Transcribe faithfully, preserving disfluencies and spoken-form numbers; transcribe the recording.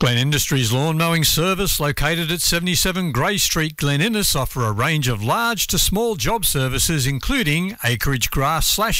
Glen Industries Lawn Mowing Service, located at seventy-seven Grey Street, Glen Innes, offer a range of large to small job services including acreage grass slash